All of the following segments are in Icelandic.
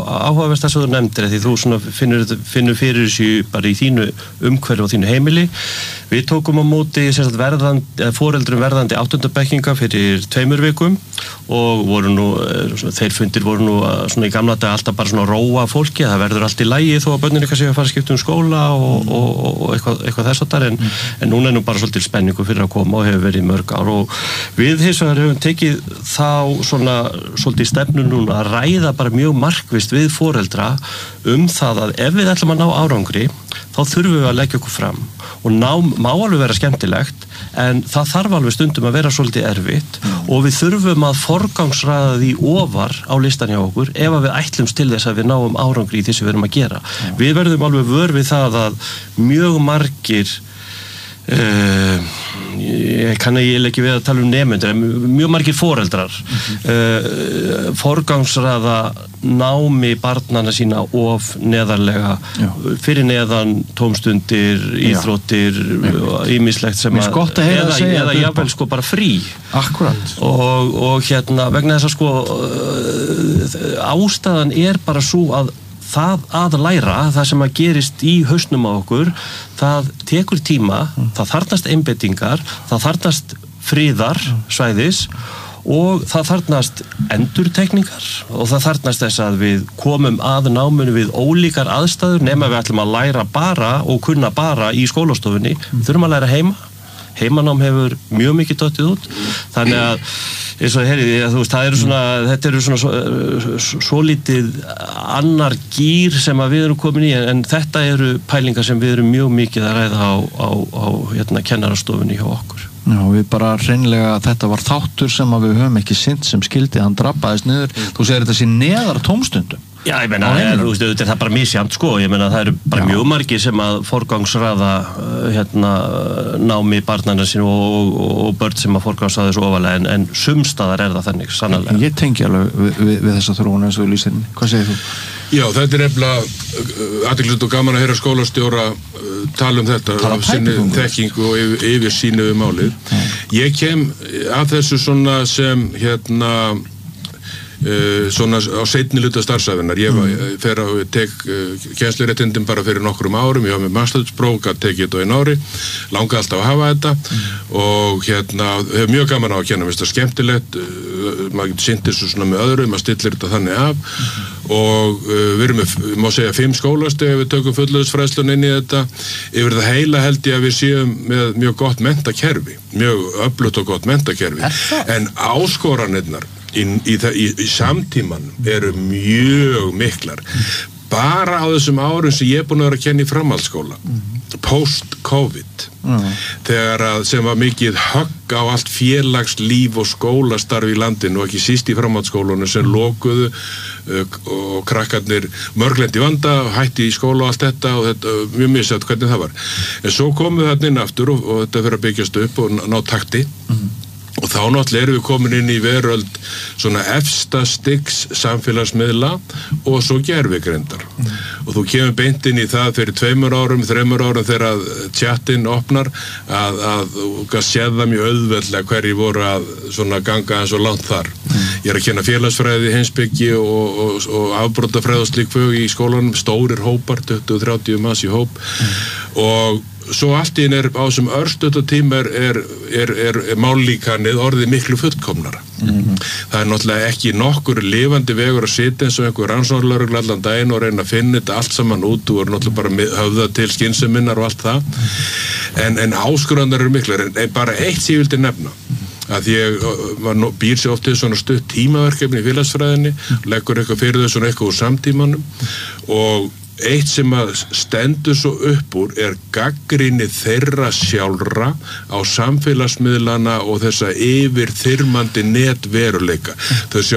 áhugavert það sem þú nefndir, því þú svona finnur fyrir þessu bara í þínu umhverfi og þínu heimili. Við tókum á móti foreldrum verðandi 8. bekkinga fyrir 2 vikum og voru nú, þeir fundir voru nú svona í gamla dag alltaf bara svona róa fólki, það verður allt í lagi þó að börnin eitthvað sé að fara að skipta skóla og eitthvað þess að en núna nú bara svolítið spenningu fyrir að koma og hefur verið í mörg ár og við hins vegar höfum tekið þá svona svolítið stefnu núna að ræða bara mjög markvisst við foreldra það að ef við ætlum að ná árangri þá þurfum við að leggja okkur fram og má alveg vera skemmtilegt en það þarf alveg stundum að vera svolítið erfitt og við þurfum að forgangsraða því ofar á listan hjá okkur ef að við ætlumst til þess að við náum árangri í því sem við erum að gera. Við verðum alveg vör við það að mjög margir ég kann ekki við að tala nemendur, mjög margir foreldrar forgangsraða námi barnana sína of neðarlega fyrir neðan tómstundir, íþróttir ýmislegt sem eða jafnvel sko bara frí. Akkurat. Og vegna þess að ástæðan bara svo að það að læra, það sem að gerist í hausnum á okkur, það tekur tíma, það þarfnast einbeitingar, það þarfnast friðar svæðis og það þarfnast endurtekningar og það þarfnast þess að við komum að náminu við ólíkar aðstæður nema við ætlum að læra bara og kunna bara í skólastofunni, við þurfum að læra heimanám hefur mjög mikið dottið út, þannig að eins og þetta eru svona svolítið annar gír sem að við erum komin í en þetta eru pælingar sem við erum mjög mikið að ræða á kennarastofunni hjá okkur. Já, við bara hreinlega, þetta var þáttur sem að við höfum ekki sinnt sem skildi, hann drabbaðist niður. Þú segir þetta sé neðar tómstundum. Já, ég meina, það er bara misjafnt sko, ég meina það eru bara mjög margir sem að forgangsraða námi barnana sín og börn sem að forgangsraða þessu ofalega en sumstaðar það þannig, sannarlega. Ég tengi alveg við þessa þróun eins og við lýsir henni. Hvað segir þú? Já, þetta nefnilega athyglisvert og gaman að heyra skólastjóra tala þetta af sinni þekkingu og yfir sínu málið. Ég kem að þessu svona sem svona á seinni hluta starfsævinnar. Ég fer að tek kennsluréttindin bara fyrir nokkrum árum, ég var með masterspróf, gat tekið þetta á einu ári, langaði alltaf að hafa þetta og hef mjög gaman á að kenna, mér finnst það skemmtilegt, maður getur sinnt þessu svona með öðru, maður stillir þetta þannig af og við erum með, má segja 5 skólastig ef við tökum fullorðinsfræðsluna inn í þetta, yfir það heila held ég að við séum með mjög gott menntakerfi, mjög öflugt og gott menntakerfi, en áskoranirnar í samtímanum eru mjög miklar. Bara á þessum árum sem ég er búin að vera að kenna í framhaldsskóla, post-COVID, þegar sem var mikið högg á allt félagslíf og skólastarf í landinu og ekki síst í framhaldsskólunum sem lokuðu og krakkarnir mörglendi vanda, hætti í skóla og allt þetta og þetta, mjög misjafnt hvernig það var. En svo komum við þarna inn aftur og þetta fyrir að byggjast upp og ná takti. Og þá náttúrulega erum við komin inn í veröld svona efsta stigs samfélagsmiðla og svo gervigreindar. Og þú kemur beint inn í það fyrir 2 árum, 3 árum þegar chatinn opnar að séð það mjög auðveldlega hverjir voru að svona ganga eins og langt þar. Ég er að kenna félagsfræði, heimspeki og afbrotafræði og slík fög í skólanum, stórir hópar, 20-30 manns í hóp og svo allt í á þessum örstutta tíma er mállíkanið orðið miklu fullkomnara. Það er náttúrulega ekki nokkur lifandi vegur að sitja eins og einhver rannsóknarlögregla allan daginn og reyna að finna þetta allt saman út og er náttúrulega bara höfða til skynseminnar og allt það. En áskoranir eru miklar, en bara eitt sem ég vildi nefna. Að ég býr sér oft til svona stutt tímaverkefni í félagsfræðinni, leggur eitthvað fyrir þau svona eitthvað úr samtímanum og eitt sem að stendur svo upp úr er gagnrýni þeirra sjálfra á samfélagsmiðlana og þessa yfirþyrmandi netveruleika. Þau sjá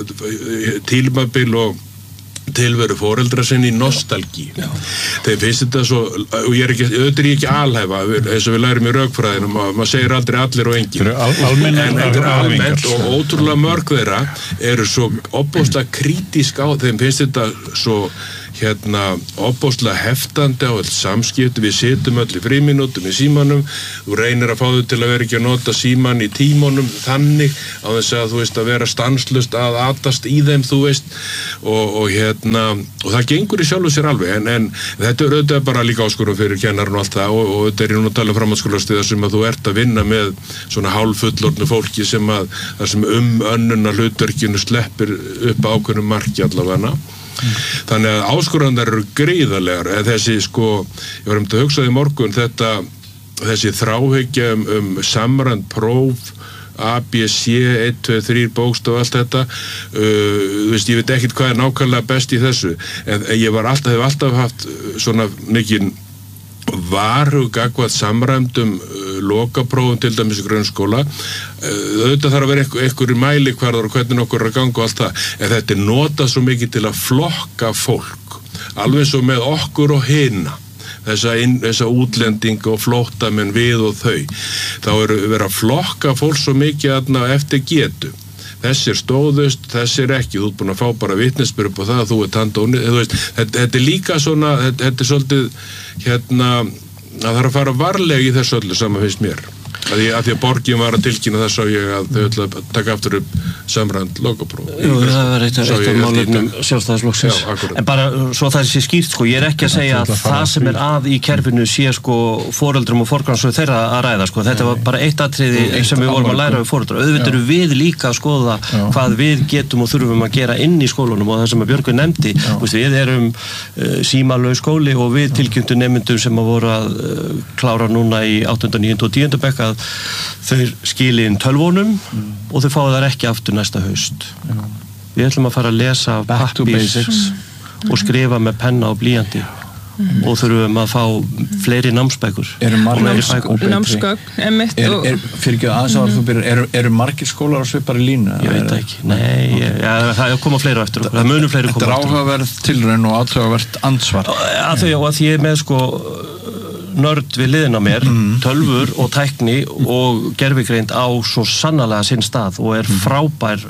tímabil og tilveru foreldra sinni í nostalgí. Þeir finnst þetta svo, og auðvitað er ég ekki alhæfa, eins og við lærum í rökfræðinum, maður segir aldrei allir og enginn. En þetta er almennt og ótrúlega mörg þeirra eru svo opbóðslega krítísk á, þeim finnst þetta svo opbóðslega heftandi á öll samskipti, við situm öll í frímínútum í símanum, þú reynir að fá þau til að vera ekki að nota síman í tímunum þannig á þess að þú veist að vera stanslust að atast í þeim þú veist og það gengur í sjálfu sér alveg en þetta auðvitað bara líka áskorun fyrir kennarinn og allt það og þetta er nú að tala um framhaldsskólastiga sem að þú ert að vinna með svona hálffullorðnu fólki sem að það sem önnuna hlutverkinu sleppir upp ákveðnum marki allavega. Þannig að áskoranir eru gríðarlegar þessi ég var að hugsa í morgun þessi þráhyggja samræmd próf A, B, C, 1, 2, 3 bókstaf og allt þetta þú veist, ég veit ekkert hvað er nákvæmlega best í þessu en ég hef alltaf haft svona mikinn varhug gagnvart samræmdum lokaprófum til dæmis í grunnskóla auðvitað þarf að vera einhverjir mælikvarðar og hvernig okkur er að ganga og allt það en þetta er notað svo mikið til að flokka fólk alveg svo með okkur og hina þessa útlendinga og flóttamenn við og þau þá verið að flokka fólk svo mikið eftir getu þessir stóðust, þessir ekki þú ert búin að fá bara vitnisbyrð upp á það að þú ert handónið, þetta er líka svona þetta er svolítið að það er að fara varlega í þessu öllu saman finnst mér að því að borgin var að tilkynna þess að ég að þau ætla að taka aftur upp samræmd logopróf. Jú, það var eitt af málefnum Sjálfstæðisflokksins en bara svo það sé skýrt ég er ekki að segja að það sem er að í kerfinu sé foreldrum og forgangsröð þeirra að ræða þetta var bara eitt atriði sem við vorum að læra við foreldrar auðvitað eru við líka að skoða hvað við getum og þurfum að gera inn í skólunum og það sem að Björgvin nefndi við erum símalaus skóli og við tilkynntum nemendum sem að voru að klára núna í 8., 9. og 10. bekk að þau skili inn tölvunum og þau fá þar ekki aftur næsta haust. Við ætlum að fara að lesa pappírs og skrifa með penna og blýanti og þurfum að fá fleiri námsbækur. Námsgögn fyrir ekki aðeins að þú byrjar eru margir skólar á svipari línu? Ég veit ekki, nei það koma fleiri eftir okkur, það munu fleiri koma eftir. Þetta er áhugaverð tilraun og áhugaverð ansvar. Að því ég er með nörd við liðina mér, tölvur og tækni og gervigreind á svo sannarlega sinn stað og er frábær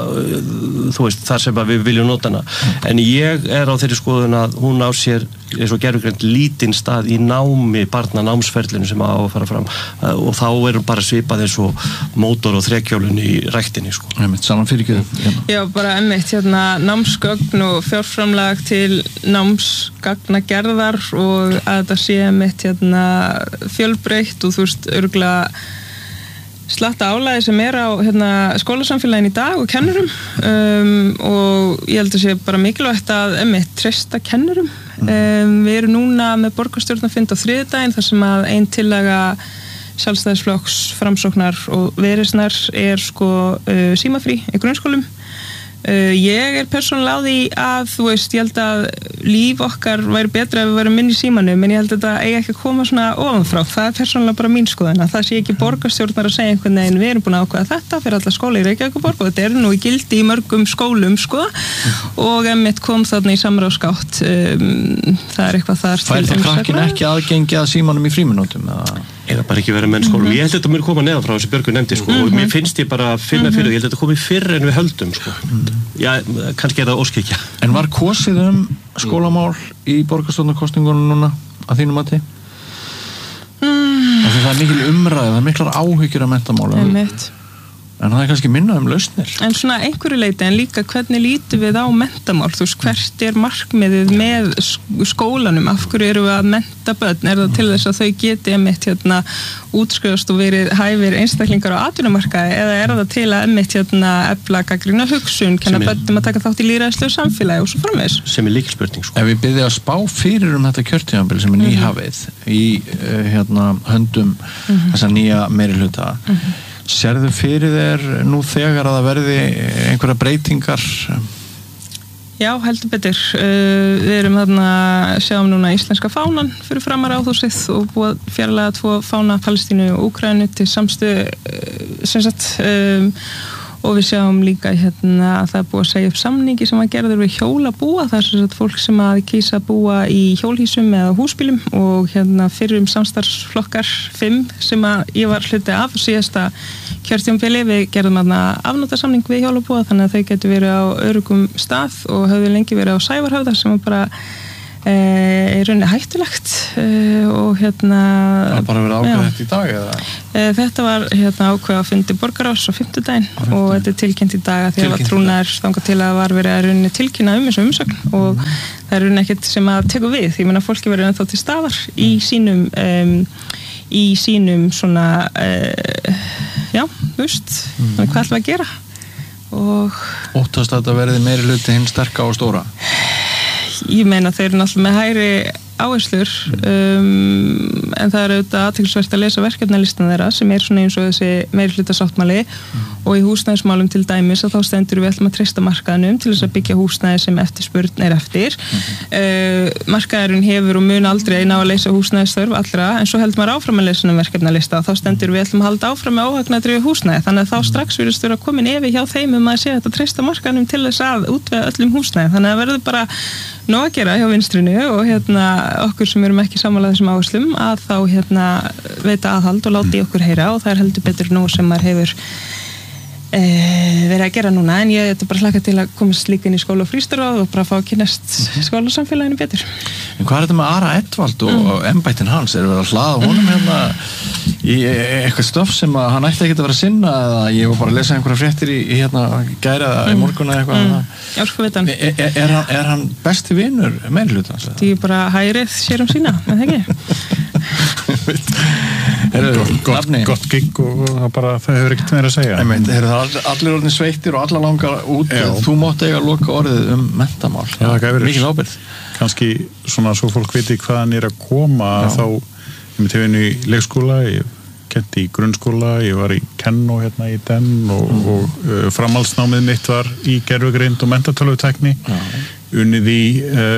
þú veist, þar sem við viljum nota hana en ég er á þeirri skoðun að hún á sér eins og gervigreind lítinn stað í barna námsferlinu sem á að fara fram og þá er bara svipað eins og mótor og þrekhjólun í ræktinni Saman fyrir ekki Já, bara námsgögn og fjárframlag til námsgagnagerðar og að þetta sé fjölbreytt og þú veist, örugglega slatta álæði sem er á skólasamfélagin í dag og kennurum og ég held að sé bara mikilvægt að treysta kennurum við erum núna með borgarstjórnarfund á þriðjudaginn þar sem að ein tillaga Sjálfstæðisflokks, Framsóknar og Viðreisnar er símafrí í grunnskólum ég er persónulega á því að þú veist, ég held að líf okkar væri betra ef við værum inn í símanum en ég held að þetta eigi ekki að koma svona ofanfrá það er persónulega bara mín skoðun að það sé ekki borgarstjórnar að segja einhvern veginn við erum búin að ákveða þetta fyrir alla skóla í Reykjavíkurborg og þetta er nú í gildi í mörgum skólum og kom þarna í samráðsgátt það er eitthvað þar Fær þá krakkin ekki aðgengi að símanum í frímínútum eða bara ekki vera með skólum ég held að þetta mér koma neðan frá þessi Björgvin nefndi og mér finnst ég bara að finna fyrir ég held að þetta komi fyrr en við höldum já, kannski er það óskikja En var kosið skólamál í borgarstjórnarkosningunum núna að þínu mati? Það er mikil umræða, það er miklar áhyggjur af menntamálum En það er kannski minna lausnir. En svona einhverju leiti, en líka hvernig lítum við á menntamál? Þú veist, hvert er markmiðið með skólanum? Af hverju eru við að mennta börn? Er það til þess að þau geti einmitt útskrifast og verið hæfir einstaklingar á atvinnumarkaði? Eða er það til að einmitt efla gagnrýna hugsun, kenna börnum að taka þátt í lýðræðislegu samfélagi og svo framvegis? Sem er lykilspurning, sko. Ef við byrðum að spá fyrir þetta kjörtímabil sem er nýhafið í höndum þessa nýja meirihluta, sérðu fyrir þér nú þegar að það verði einhverja breytingar? Já, heldur betur. Við erum sjáum núna íslenska fánan fyrir framar Ráðhúsið og búið að fjarlæga 2 fána Palestínu og Úkraínu til samstöðu og við sjáum líka að það er búið að segja upp samningi sem var gerður við hjólabúa, það er fólk sem að kýsa að búa í hjólhýsum eða húsbílum og fyrrum samstarfsflokkar 5 sem að ég var hluti af síðasta kjörtímabili, við gerðum afnotasamning við hjólabúa þannig að þau getur verið á öruggum stað og höfðu lengi verið á Sævarhöfða sem var bara í rauninni hættulegt og Það bara verið ákveðið þetta í dag eða? Þetta var ákveðið að fundi borgarráðs á 50. og þetta er tilkynnt í dag að því að var trúnaður þangað til að var verið að rauninni tilkynna þessu umsögn og það er rauninni ekkert sem að tekur við. Ég meina fólki verið ennþá til staðar í sínum svona þú veist hvað ætlum við að gera og Óttast að þetta verði meiri hluti hinn sterka og stóra? Ég meina þeir eru náttúrulega með hægri áherslur en það er auðvitað athyglisvert að lesa verkefnalistan þeirra sem er svona eins og þessi meirihluta-sáttmáli og í húsnæðismálum til dæmis að þá stendur við ætlum að treysta markaðnum til þess að byggja húsnæði sem eftirspurn er eftir markaðurinn hefur og mun aldrei ná að leysa húsnæðisþörf allra en svo heldur maður áfram að leysa um verkefnalista og þá stendur við ætlum að halda áfram með óhagnaðardrifið húsnæði þannig að þá strax virðist vera komin efi hjá þeim að sé að treysta markaðnum til þess að útvega öllum húsnæði þannig að verður bara nóg að gera hjá vinstrinu og okkur sem erum ekki sammála þessum áherslum að þá veita aðhald og láti okkur heyra og það er heldur betur nú sem maður hefur verið að gera núna en ég bara hlakka til að komast líka inn í skóla og frístarráð og bara fá að kynnast skólasamfélaginu betur. En hvað er þetta með Ara Edvald og embættin hans? Er verið að hlaða honum í eitthvað stöf sem að hann ætti ekki að vera að sinna eða ég var bara að lesa einhverja fréttir í gæri eða í morgun eða eitthvað Já, sko veit hann. Er hann besti vinur meirihlutans? Það er bara hærið sér sína, en það ekki? Gott gigg og bara það hefur ekkert meira að segja. Allir orðin sveittir og allar langar út. Þú mátt eiga loka orðið menntamál. Já, það gæfir mikil ábyrgð. Kannski svona svo fólk viti hvaðan er að koma þá ég myndi vinna í leikskóla, ég kennti í grunnskóla, ég var í Kennó í Den og framhaldsnámið mitt var í gervigreind og menntatölvutækni unnið í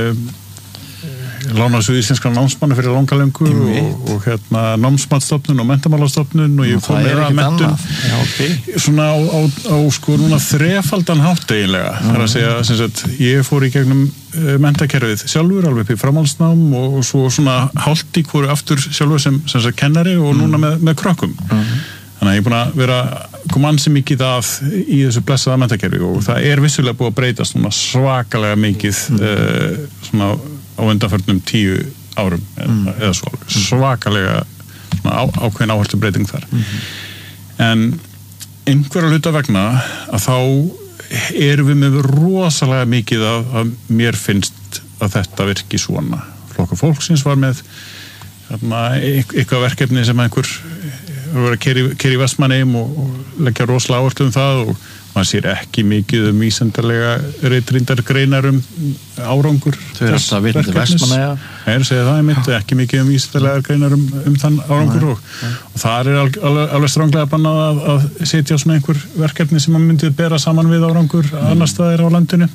Lánasjóð íslenskra námsmanna fyrir langalöngu og námsmatsstofnun og menntamálastofnun og ég kom með að menntun svona á sko núna þrefaldan hátt eiginlega þar að segja sem sagt ég fór í gegnum menntakerfið sjálfur alveg upp í framhaldsnám og svo svona hálft í hvoru aftur sjálfur sem sagt kennari og núna með krökkum þannig að ég er búin að vera koma ansi mikið að í þessu blessaða menntakerfi og það er vissulega búið að breytast svona svakalega mikið svona á undanförnum 10 árum eða svo svakalega ákveðin áherslubreyting þar en einhverja hluta vegna að þá erum við með rosalega mikið að mér finnst að þetta virki svona Flokkur fólksins var með eitthvað verkefni sem einhver var að keyra í Vestmannaeyjum og leggja rosalega áherslu það og maður sér ekki mikið vísindalega ritrýndar greinar árangur þau eru alltaf vitandi Vestmannaeyja segja það einmitt, ekki mikið vísindalega greinar þann árangur og það er alveg stranglega bannað að setja svona einhver verkefni sem maður myndið bera saman við árangur annar staðir á landinu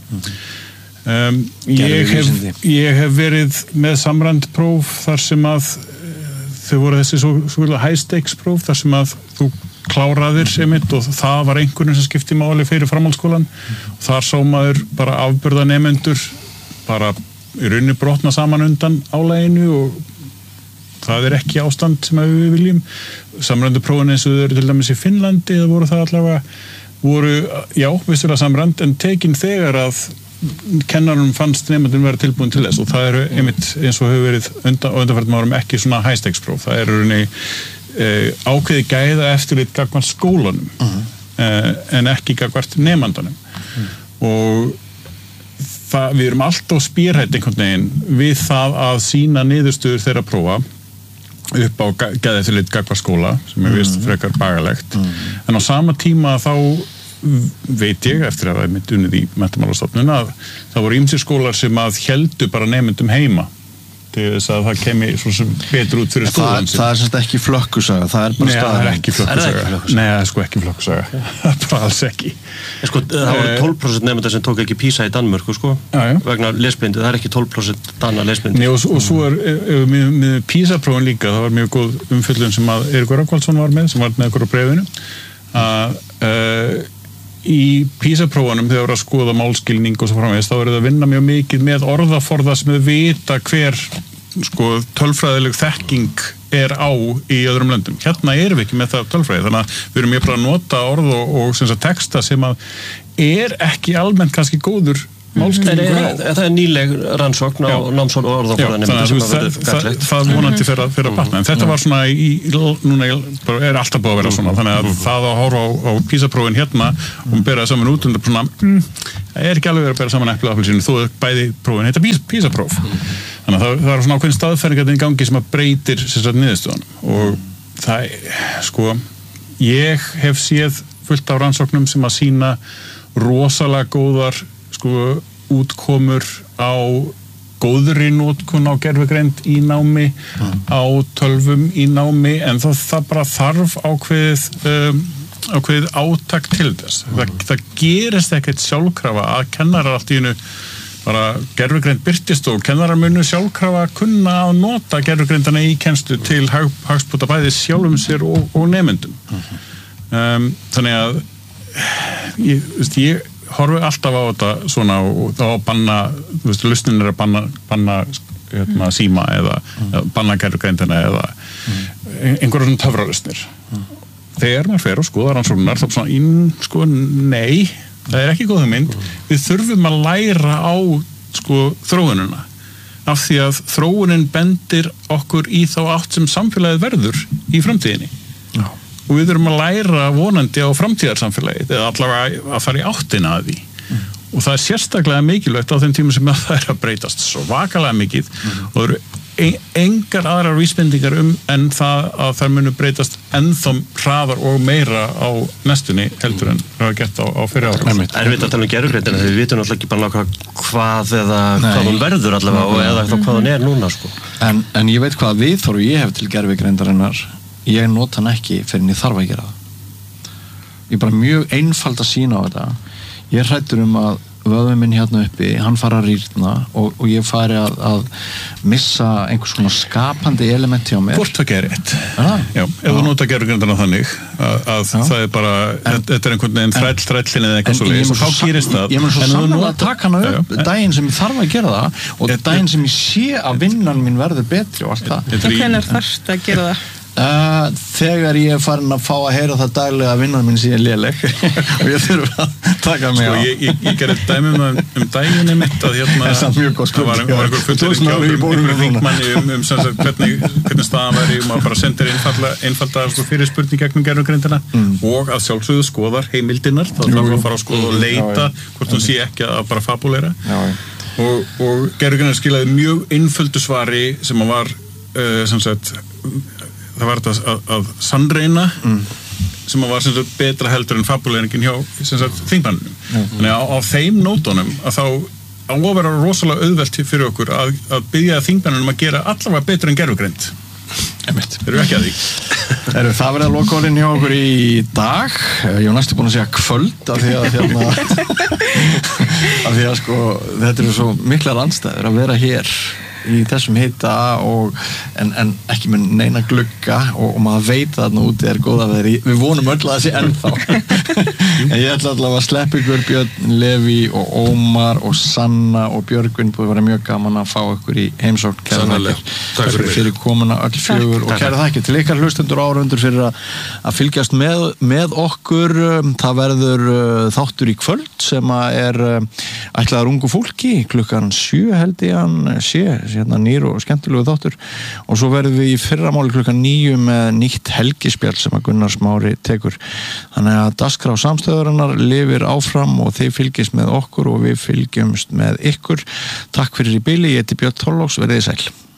ég hef verið með samræmd próf þar sem að þau voru þessi svo high stakes próf þar sem að þú kláraðir einmitt og það var einhvern sem skipti máli fyrir framhaldsskólan og þar sá maður bara afburða nemendur bara í rauninni brotna saman undan álaginu og það er ekki ástand sem við viljum samræmdu prófin eins og þau eru til dæmis í Finnlandi það voru það allavega já, vissulega samræmd en tekin þegar að kennarum fannst nemendum vera tilbúin til þess og það eru einmitt eins og hefur verið undanfærtum árum ekki svona high stakes próf það eru rauninni ákveði gæða eftirlit gagnvart skólanum en ekki gagnvart nemandanum og við erum alltaf spírhætt einhvern veginn við það að sína niðurstöður þeirra prófa upp á gæða eftirlit gagnvart skóla sem vist frekar bagalegt en á sama tíma þá veit ég eftir að það mitt unnið í menntamálastofnun að það voru ýmsir skólar sem að héldu bara nemendum heima til þess að það kemi svo sem betur út fyrir skólan það er semst ekki flökkusaga það er bara staðar það er ekki flökkusaga nei, það er sko ekki flökkusaga bara alls ekki sko, það voru 12% nefndar sem tók ekki PISA í Danmörku sko, vegna lesblindu það er ekki 12% danna lesblindu nei, og svo er með PISA-prófin líka það var mjög góð umfjöllun sem að Eiríkur Rögnvaldsson var með okkur á bréfinu að í PISA-prófunum þegar voru að skoða málskilning og svo framvegis þá verður það að vinna mjög mikið með orðaforða sem við vita hver sko tölfræðileg þekking er á í öðrum löndum. Hérna erum við ekki með það tölfræði þannig að við erum bara að nota orð og sem sagt texta sem að er ekki almennt kannski góður málskilningur á. Það nýleg rannsókn á náms- og orðaforðanemendum sem að verður gagnlegt. Það vonandi fyrir að batna, en þetta var svona núna er alltaf búið að vera svona, þannig að það að horfa á PISA-prófin hérna og bera saman út undir svona, það er ekki alveg verið að bera saman epli og appelsínu, þó bæði prófin heita PISA-próf. Þannig að það er svona ákveðin staðfæringar í gangi sem að breytir sérstaklega niðurstöðunum og það, sko, ég hef séð fullt af rannsóknum sem að sýna rosalega góðar, sko, útkomur á góðri notkun á gervigreind í námi, á tölvum í námi, en það bara þarf ákveðið átak til þess. Það gerist ekkert sjálfkrafa að kennarar allt í einu bara gervigreind birtist og kennarar munu sjálfkrafa kunna að nota gervigreindana í kennslu til hagsbóta bæði sjálfum sér og nemendum. Þannig að ég horfi alltaf á þetta svona og þá að banna, lausnin er að banna síma eða banna gervigreindina eða einhverjum svona töfralausnir. Þegar maður fer og skoða rannsóknar þá svona, sko, nei, það er ekki góð hugmynd. Við þurfum að læra á, sko, þróunina af því að þróunin bendir okkur í þá átt sem samfélagið verður í framtíðinni. Já. Og við þurfum að læra vonandi á framtíðarsamfélagið eða allavega að fara í áttina að því. Og það er sérstaklega mikilvægt á þeim tímum sem það er að breytast svo vakalega mikið og það eru engar aðrar vísbendingar en það að þær munu breytast ennþá hraðar og meira á næstunni heldur en það er gert á fyrir árum. Erfitt að tala gervigreindina þegar við vitum náttúrulega ekki bara hvað hún verður allavega eða hvað hún er núna, sko. En ég veit hvað viðhorf ég hef til gervigreindarinnar. Ég nota hann ekki fyrir en ég þarf að gera það. Ég er bara mjög einfald að sýna á þetta. Ég er hræddur að vöðvinn minn hérna uppi, hann fara að rýrna og ég fari að missa einhvers svona skapandi element hjá mér. Hvort það gerir rétt. Já, ef þú nota gervigreindana þannig að það er bara, þetta er einhvern veginn þrællin eða eitthvað svo leiðis og þá gerist það. Ég mun svo sannlega að taka hana upp daginn sem ég þarf að gera það og daginn sem ég sé að vinnan mín verður betri og allt það. Og hvenær þarftu að gera það? Þegar ég er farin að fá að heyra það daglega að vinnan minn sé léleg og ég þurfa að taka mig á. Ég gerði dæmi daginn mitt að hérna það var einhver fullur þingmanni sem sagt hvernig staðan væri maður bara sendir einfalda fyrirspurning gegnum gervigreindina og að sjálfsögðu skoðar heimildirnar þá þarf að fara að skoða og leita hvort hún sé ekki að bara fabulera og gervigreind skilaði mjög einföldu svari sem að var sem sagt það var þetta að sannreina sem var sem sagt betra heldur en fabuleringin hjá sem sagt þingmannum. Þannig að á þeim nótunum að þá á að vera rosalega auðvelt fyrir okkur að biðja þingmannum að gera allavega betur en gervigreind. Einmitt. Erum við ekki að því? Það verið að lokaorðin hjá okkur í dag. Ég var næstu búin að segja kvöld af því að sko þetta eru svo miklar andstæður að vera hér í þessum hita en ekki með neina glugga og maður veit að þarna úti er góða veðri. Við vonum öll að það sé ennþá. En ég ætla allavega að sleppa ykkur Björn, Leví og Ómar og Sanna og Björgvin, búið að vera mjög gaman að fá ykkur í heimsókn. Kæra þakkir fyrir komuna öll fjögur og kæra þakkir til ykkar hlustendur og áhorfendur fyrir að fylgjast með okkur. Það verður þáttur í kvöld sem er ætlaður ungu fólki klukkan 7 held ég hann sé hérna nýr og skemmtilegu þáttur og svo verðum við í fyrramáli klukkan 9 með nýtt helgispjall sem að Gunnar Smári tekur. Þannig að dagskrá samstöðurinnar lifir áfram og þeir fylgjast með okkur og við fylgjumst með ykkur. Takk fyrir í bili, ég heiti Björn Þorláks, verið sæl.